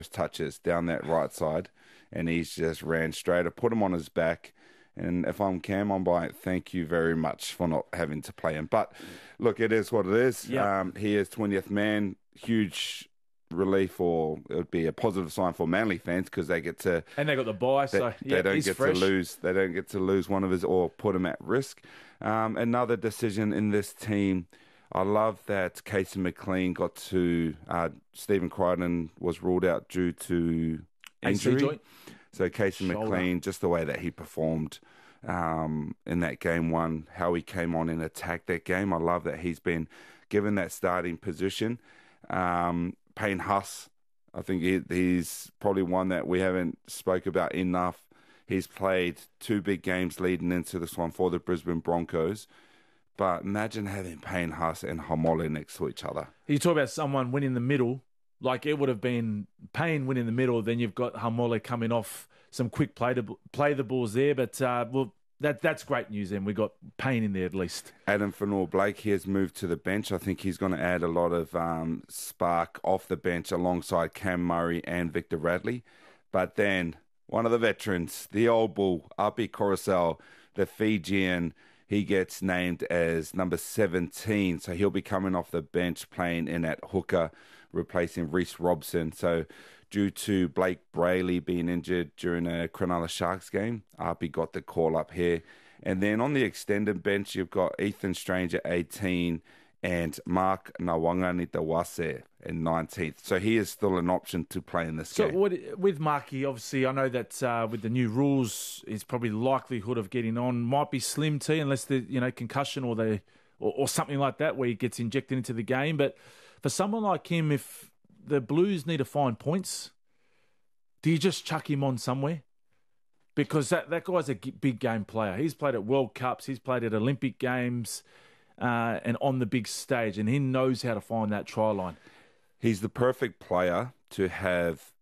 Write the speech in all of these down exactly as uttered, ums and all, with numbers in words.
touches down that right side, and he's just ran straight. I put him on his back. And if I'm Cam, I'm like, thank you very much for not having to play him. But look, it is what it is. Yep. Um, he is twentieth man. Huge relief, or it would be a positive sign for Manly fans because they get to and they got the bye, they, so they yeah, don't he's get fresh. to lose. They don't get to lose one of his or put him at risk. Um, another decision in this team. I love that Casey McLean got to uh, Stephen Crichton was ruled out due to injury. A C joint. So Casey Shoulder. McLean, just the way that he performed um, in that game one, how he came on and attacked that game. I love that he's been given that starting position. Um, Payne Huss, I think he, he's probably one that we haven't spoke about enough. He's played two big games leading into this one for the Brisbane Broncos. But imagine having Payne Huss and Haumole next to each other. You talk about someone winning the middle. Like it would have been Payne winning the middle, then you've got Haumole coming off some quick play to play the balls there. But uh, well, that that's great news. Then we got Payne in there at least. Adam Fanor-Blake, he has moved to the bench. I think he's going to add a lot of um, spark off the bench alongside Cam Murray and Victor Radley. But then one of the veterans, the old bull, Api Coruscant, the Fijian, he gets named as number seventeen. So he'll be coming off the bench playing in at hooker, replacing Reece Robson. So due to Blake Brayley being injured during a Cronulla Sharks game, Api got the call up here. And then on the extended bench, you've got Ethan Strange at eighteen and Mark Nawanga-Nitawase at nineteenth. So he is still an option to play in this So game. what, with Marky, obviously, I know that uh, with the new rules, his probably likelihood of getting on might be slim T, unless the you know concussion or the or, or something like that where he gets injected into the game. But for someone like him, if the Blues need to find points, do you just chuck him on somewhere? Because that, that guy's a big game player. He's played at World Cups, he's played at Olympic Games, uh, and on the big stage, and he knows how to find that try line. He's the perfect player to have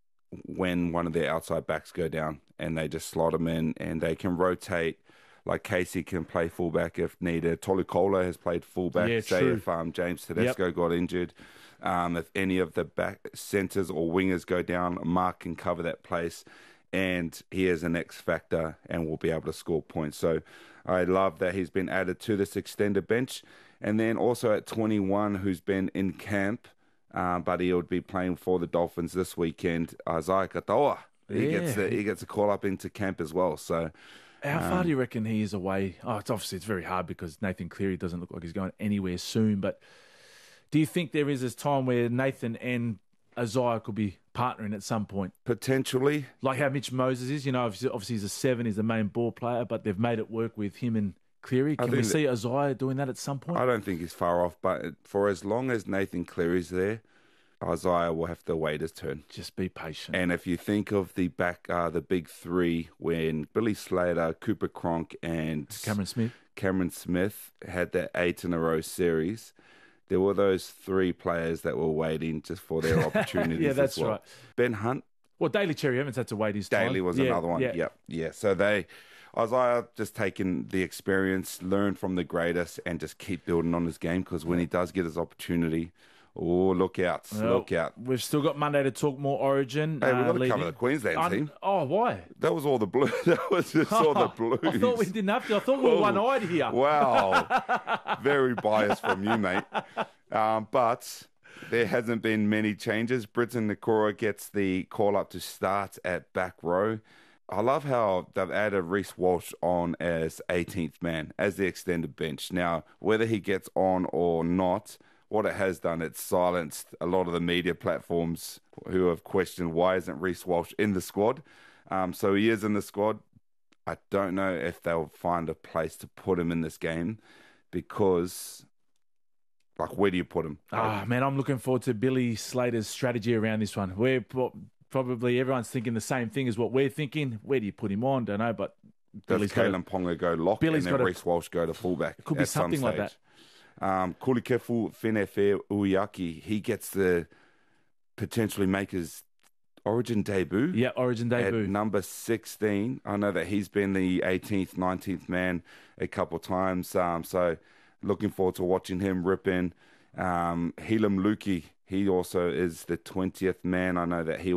when one of their outside backs go down and they just slot him in and they can rotate. Like Casey can play fullback if needed. Tolucola has played fullback. Yeah, say true. if um, James Tedesco yep. got injured. Um, if any of the back centres or wingers go down, Mark can cover that place. And he is an X factor and will be able to score points. So I love that he's been added to this extended bench. And then also at twenty-one, who's been in camp, uh, but he would be playing for the Dolphins this weekend, Isaiah Katoa. He Yeah. gets a, he gets a call up into camp as well. So how far um, do you reckon he is away? Oh, it's obviously it's very hard because Nathan Cleary doesn't look like he's going anywhere soon. But do you think there is this time where Nathan and Isaiah could be partnering at some point? Potentially. Like how Mitch Moses is, you know, obviously he's a seven, he's the main ball player, but they've made it work with him and Cleary. Can we see Isaiah doing that at some point? I don't think he's far off, but for as long as Nathan Cleary's there, Isaiah will have to wait his turn. Just be patient. And if you think of the back, uh, the big three, when Billy Slater, Cooper Cronk, and Cameron Smith, Cameron Smith had that eight in a row series, there were those three players that were waiting just for their opportunities. Yeah, that's as well. right. Ben Hunt. Well, Daly Cherry Evans had to wait his time. Daly was yeah, another one. Yeah. Yep. Yeah. So they, Isaiah just taking the experience, learn from the greatest, and just keep building on his game because when he does get his opportunity, oh, look out, Well, look out. We've still got Monday to talk more Origin. Hey, we've got uh, to leading. cover the Queensland Un- team. Oh, why? That was all the blue. That was just all the blues. I thought we didn't have to. I thought we were Oh, one-eyed here. Wow. Very biased from you, mate. Um, but there hasn't been many changes. Britton Nakora gets the call up to start at back row. I love how they've added Reece Walsh on as eighteenth man, as the extended bench. Now, whether he gets on or not, what it has done, it's silenced a lot of the media platforms who have questioned why isn't Reece Walsh in the squad. Um, so he is in the squad. I don't know if they'll find a place to put him in this game because, like, where do you put him? Ah, man, I'm looking forward to Billy Slater's strategy around this one. We're pro- probably everyone's thinking the same thing as what we're thinking. Where do you put him on? Don't know, but Does Billy's got Kalen Ponga go lock Billy's and then got a- Reece Walsh go to fullback? It could be at some something like stage? that. Um, Kulikefu Fenefe Uyaki, he gets to potentially make his Origin debut. Yeah, Origin debut. At number sixteen. I know that he's been the eighteenth, nineteenth man a couple times. Um, so looking forward to watching him rip in. Um, Helam Luki, he also is the twentieth man. I know that he